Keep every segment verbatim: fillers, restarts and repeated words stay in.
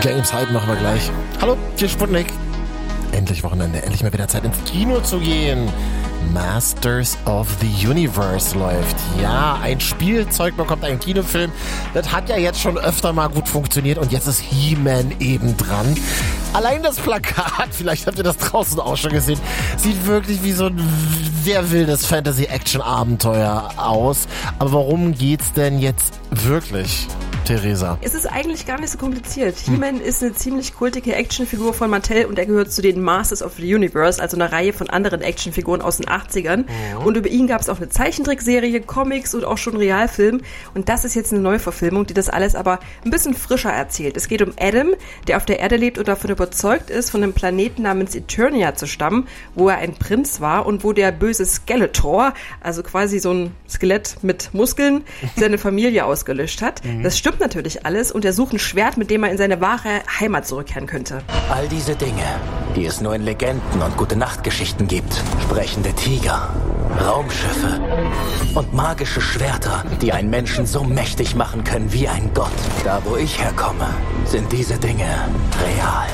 James Hyde machen wir gleich. Hallo, hier Sputnik. Endlich Wochenende, endlich mal wieder Zeit ins Kino zu gehen. Masters of the Universe läuft. Ja, ein Spielzeug bekommt einen Kinofilm. Das hat ja jetzt schon öfter mal gut funktioniert und jetzt ist He-Man eben dran. Allein das Plakat, vielleicht habt ihr das draußen auch schon gesehen, sieht wirklich wie so ein sehr wildes Fantasy-Action-Abenteuer aus. Aber worum geht's denn jetzt wirklich, Theresa? Es ist eigentlich gar nicht so kompliziert. Hm. He-Man ist eine ziemlich kultige Actionfigur von Mattel und er gehört zu den Masters of the Universe, also einer Reihe von anderen Actionfiguren aus den achtzigern. Ja. Und über ihn gab es auch eine Zeichentrickserie, Comics und auch schon einen Realfilm. Und das ist jetzt eine Neuverfilmung, die das alles aber ein bisschen frischer erzählt. Es geht um Adam, der auf der Erde lebt und davon überzeugt ist, von einem Planeten namens Eternia zu stammen, wo er ein Prinz war und wo der böse Skeletor, also quasi so ein Skelett mit Muskeln, seine Familie ausgelöscht hat. Mhm. Das stimmt natürlich alles und er sucht ein Schwert, mit dem er in seine wahre Heimat zurückkehren könnte. All diese Dinge, die es nur in Legenden und Gute-Nacht-Geschichten gibt. Sprechende Tiger, Raumschiffe und magische Schwerter, die einen Menschen so mächtig machen können wie ein Gott. Da, wo ich herkomme, sind diese Dinge real.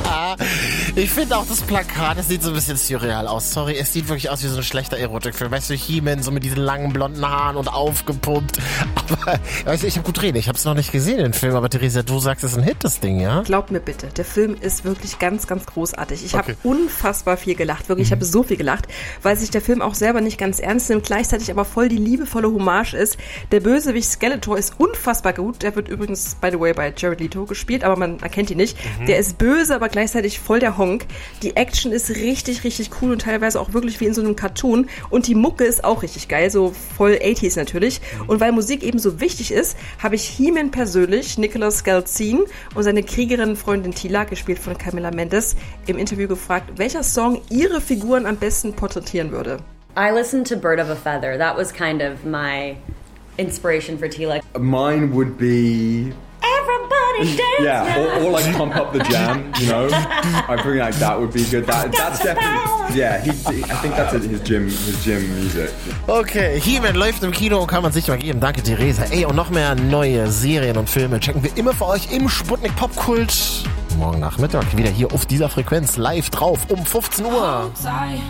Ich finde auch das Plakat, es sieht so ein bisschen surreal aus. Sorry, es sieht wirklich aus wie so ein schlechter Erotikfilm. Weißt du, He-Man so mit diesen langen blonden Haaren und aufgepumpt. Aber, weißt du, ich habe gut reden. Ich habe es noch nicht gesehen, den Film. Aber Theresa, du sagst, es ist ein Hit, das Ding, ja? Glaub mir bitte, der Film ist wirklich ganz, ganz großartig. Ich okay. habe unfassbar viel gelacht. Wirklich, ich habe so viel gelacht, weil sich der Film auch selber nicht ganz ernst nimmt, gleichzeitig aber voll die liebevolle Hommage ist. Der Bösewicht Skeletor ist unfassbar gut. Der wird übrigens, by the way, bei Jared Leto gespielt, aber man erkennt ihn nicht. Mhm. Der ist böse, aber gleichzeitig voll der Honk. Die Action ist richtig, richtig cool und teilweise auch wirklich wie in so einem Cartoon. Und die Mucke ist auch richtig geil, so voll achtziger natürlich. Und weil Musik eben so wichtig ist, habe ich He-Man persönlich, Nicholas Skelzin und seine Kriegerin-Freundin Tila, gespielt von Camila Mendes, im Interview gefragt, welcher Song ihre Figuren am besten porträtieren würde. I listened to Bird of a Feather. That was kind of my inspiration for Tila. Mine would be... Everybody dance Yeah, or, or like Pump Up the Jam, you know? I think like that would be good. That, that's definitely... Yeah, he, I think that's his gym, his gym music. Okay, He-Man läuft im Kino und kann man sich mal geben. Danke, Theresa. Ey, und noch mehr neue Serien und Filme checken wir immer für euch im Sputnik Popkult. Morgen Nachmittag wieder hier auf dieser Frequenz live drauf um fünfzehn Uhr.